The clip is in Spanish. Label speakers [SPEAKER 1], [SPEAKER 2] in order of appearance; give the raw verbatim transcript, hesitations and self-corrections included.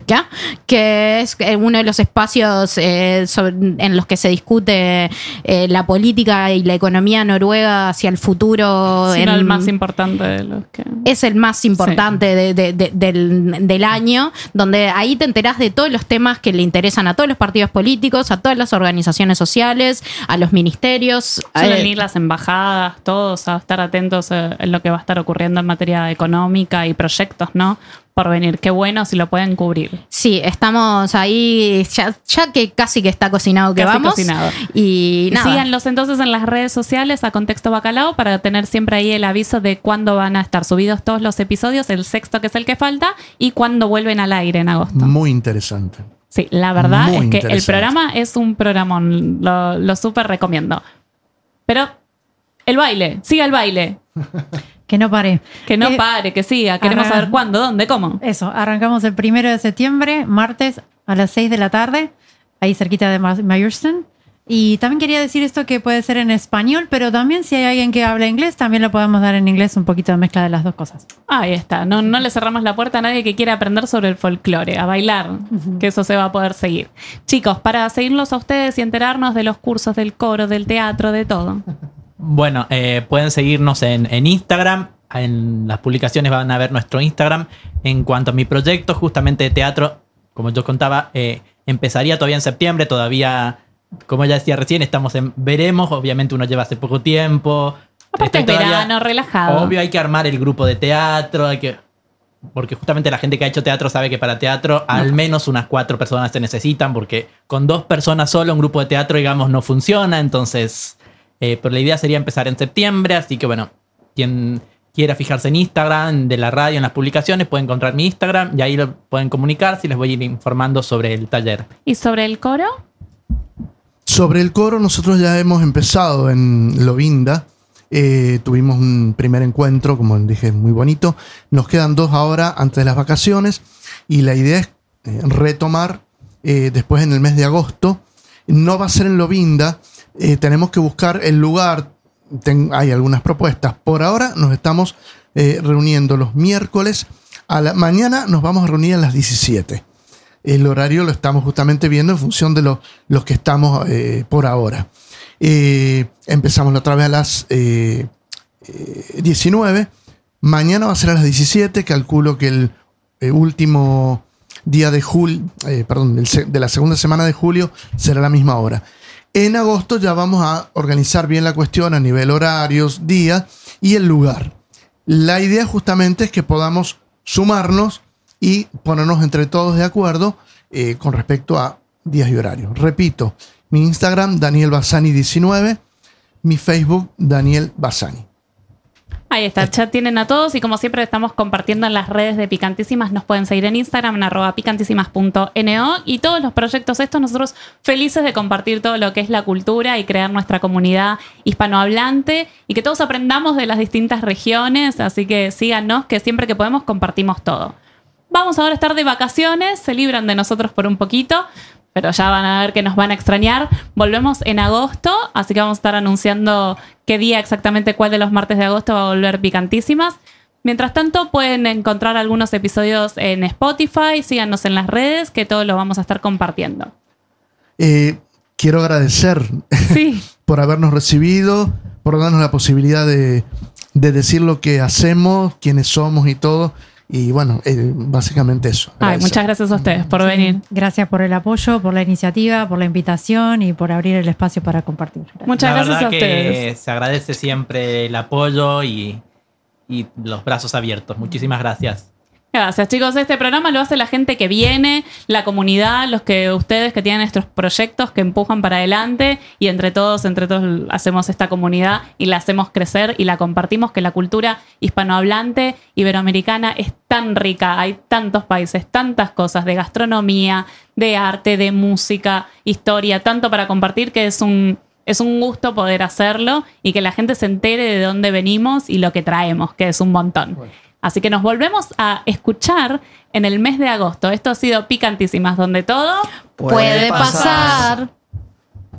[SPEAKER 1] Política, que es uno de los espacios eh, sobre, en los que se discute eh, la política y la economía noruega hacia el futuro.
[SPEAKER 2] Sí,
[SPEAKER 1] en,
[SPEAKER 2] no, el más importante de los que...
[SPEAKER 1] Es el más importante sí. de, de, de, del, del año, donde ahí te enterás de todos los temas que le interesan a todos los partidos políticos, a todas las organizaciones sociales, a los ministerios.
[SPEAKER 2] Suelen
[SPEAKER 1] eh,
[SPEAKER 2] ir las embajadas, todos a estar atentos en lo que va a estar ocurriendo en materia económica y proyectos, ¿no? Por venir. Qué bueno si lo pueden cubrir.
[SPEAKER 1] Sí, estamos ahí ya, ya que casi que está cocinado que
[SPEAKER 2] casi
[SPEAKER 1] vamos.
[SPEAKER 2] Cocinado.
[SPEAKER 1] Y,
[SPEAKER 2] y
[SPEAKER 1] nada.
[SPEAKER 2] síganlos entonces en las redes sociales a Contexto Bacalao para tener siempre ahí el aviso de cuándo van a estar subidos todos los episodios, el sexto que es el que falta y cuándo vuelven al aire en agosto.
[SPEAKER 3] Muy interesante.
[SPEAKER 2] Sí, la verdad
[SPEAKER 3] Muy
[SPEAKER 2] es que el programa es un programón, lo, lo súper recomiendo. Pero el baile, siga el baile.
[SPEAKER 4] Que no pare.
[SPEAKER 2] Que no
[SPEAKER 4] eh,
[SPEAKER 2] pare, que siga. Queremos
[SPEAKER 4] arran-
[SPEAKER 2] saber cuándo, dónde, cómo.
[SPEAKER 4] Eso, arrancamos el primero de septiembre, martes a las seis de la tarde, ahí cerquita de Myerston. Y también quería decir esto que puede ser en español, pero también si hay alguien que habla inglés, también lo podemos dar en inglés, un poquito de mezcla de las dos cosas.
[SPEAKER 2] Ahí está. No, no le cerramos la puerta a nadie que quiera aprender sobre el folclore, a bailar, uh-huh. que eso se va a poder seguir. Chicos, para seguirlos a ustedes y enterarnos de los cursos del coro, del teatro, de todo.
[SPEAKER 5] Bueno, eh, pueden seguirnos en, en Instagram. En las publicaciones van a ver nuestro Instagram. En cuanto a mi proyecto, justamente de teatro, como yo contaba, eh, empezaría todavía en septiembre. Todavía, como ya decía recién, estamos en veremos. Obviamente uno lleva hace poco tiempo.
[SPEAKER 2] Aparte es verano, relajado.
[SPEAKER 5] Obvio, hay que armar el grupo de teatro. Hay que, porque justamente la gente que ha hecho teatro sabe que para teatro no. al menos unas cuatro personas se necesitan. Porque con dos personas solo un grupo de teatro, digamos, no funciona. Entonces... Eh, pero la idea sería empezar en septiembre, así que bueno, quien quiera fijarse en Instagram, de la radio, en las publicaciones, puede encontrar mi Instagram y ahí lo pueden comunicar si les voy a ir informando sobre el taller.
[SPEAKER 2] ¿Y sobre el coro?
[SPEAKER 3] Sobre el coro nosotros ya hemos empezado en Lovinda, eh, tuvimos un primer encuentro, como dije, muy bonito, nos quedan dos ahora antes de las vacaciones y la idea es eh, retomar eh, después en el mes de agosto. No va a ser en Lovinda. Eh, tenemos que buscar el lugar. Ten, hay algunas propuestas. Por ahora nos estamos eh, reuniendo los miércoles. A la mañana nos vamos a reunir a las diecisiete. El horario lo estamos justamente viendo en función de lo, los que estamos eh, por ahora. Eh, empezamos otra vez a las eh, eh, diecinueve. Mañana va a ser a las diecisiete. Calculo que el eh, último día de julio, eh, perdón, del, de la segunda semana de julio será la misma hora. En agosto ya vamos a organizar bien la cuestión a nivel horarios, día y el lugar. La idea justamente es que podamos sumarnos y ponernos entre todos de acuerdo eh, con respecto a días y horarios. Repito, mi Instagram, Daniel Bassani diecinueve, mi Facebook, Daniel Bassani.
[SPEAKER 2] Ahí está, ya tienen a todos y como siempre estamos compartiendo en las redes de Picantísimas. Nos pueden seguir en Instagram en arroba picantísimas punto no y todos los proyectos estos nosotros felices de compartir todo lo que es la cultura y crear nuestra comunidad hispanohablante y que todos aprendamos de las distintas regiones, así que síganos que siempre que podemos compartimos todo. Vamos ahora a estar de vacaciones, se libran de nosotros por un poquito, pero ya van a ver que nos van a extrañar. Volvemos en agosto, así que vamos a estar anunciando qué día exactamente, cuál de los martes de agosto va a volver Picantísimas. Mientras tanto, pueden encontrar algunos episodios en Spotify, síganos en las redes, que todo lo vamos a estar compartiendo.
[SPEAKER 3] Eh, quiero agradecer
[SPEAKER 2] sí.
[SPEAKER 3] por habernos recibido, por darnos la posibilidad de, de decir lo que hacemos, quiénes somos y todo. Y bueno, eh, básicamente eso.
[SPEAKER 2] Ay, muchas gracias a ustedes por
[SPEAKER 4] sí,
[SPEAKER 2] venir.
[SPEAKER 4] Gracias por el apoyo, por la iniciativa, por la invitación y por abrir el espacio para compartir. Gracias.
[SPEAKER 2] Muchas
[SPEAKER 5] la
[SPEAKER 2] gracias
[SPEAKER 5] verdad
[SPEAKER 2] a ustedes.
[SPEAKER 5] Que se agradece siempre el apoyo y, y los brazos abiertos. Muchísimas gracias.
[SPEAKER 2] Gracias, chicos. Este programa lo hace la gente que viene, la comunidad, los que ustedes que tienen estos proyectos que empujan para adelante y entre todos, entre todos hacemos esta comunidad y la hacemos crecer y la compartimos, que la cultura hispanohablante iberoamericana es tan rica, hay tantos países, tantas cosas de gastronomía, de arte, de música, historia, tanto para compartir que es un, es un gusto poder hacerlo y que la gente se entere de dónde venimos y lo que traemos, que es un montón. Bueno. Así que nos volvemos a escuchar en el mes de agosto. Esto ha sido Picantísimas, donde todo
[SPEAKER 1] puede pasar.